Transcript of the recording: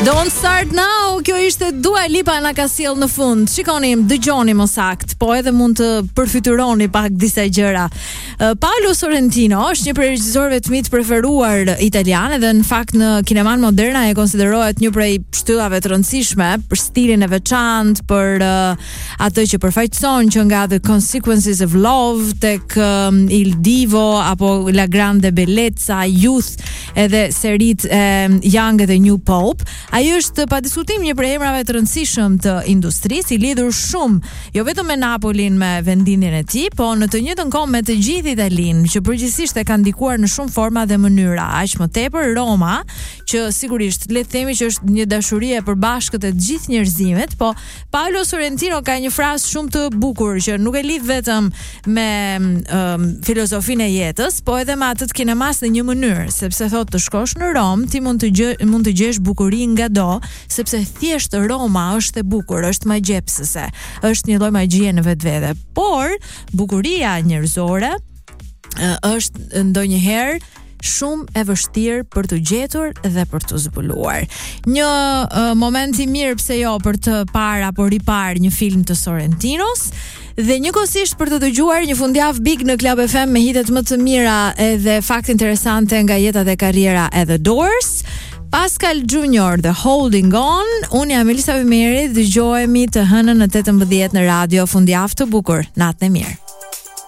Don't Start Now, kjo ishte Dua Lipa na ka sjell në fund. Shikoni, dëgjoni më sakt, po edhe mund të përfytyroni pak disa gjëra. Paolo Sorrentino është një prej regjisorëve të mi të preferuar italian, dhe në fakt në kineman moderna e konsiderohet një prej shtyllave të rëndësishme për stilin e veçantë, për atë që përfaqëson, që nga The Consequences of Love tek Il Divo apo La Grande Bellezza, Youth, edhe serit Young and the New Pope. Ai është pa diskutim një prej emrave të rëndësishëm të industrisë, i lidhur shumë jo vetëm me Napolin, me vendindjen e tij, po në të njëjtën kohë me të gjithë Italinë, që përgjithsisht e kanë ndikuar në shumë forma dhe mënyra. Aq më tepër Roma, që sigurisht le të themi që është një dashuri e përbashkët e të gjithë njerëzimit, po Paolo Sorrentino ka një frazë shumë të bukur që nuk e lidh vetëm me filozofinë e jetës, po edhe me atë të kinemas në një mënyrë, sepse thotë të shkosh në Rom, ti mund të gjesh bukurinë nga do, sepse thjesht Roma është e bukur, është magjepsëse, është një lloj magjie në vetvete. Por bukuria njerëzore është ndonjëherë shumë e vështirë për të gjetur dhe për të zbuluar. Një moment i mirë, pse jo, për të parë apo ripar një film të Sorrentinos, dhe njëkohësisht për të dëgjuar një fundjavë big në Club FM me hitet më të mira edhe fakte interesante nga jeta dhe karriera e The Doors, Pascal Junior, The Holding On. Unë jam Elisa Vemeri, dëgjohemi të hënën në 18 në radio. Fundjavë të bukur, natë e mirë.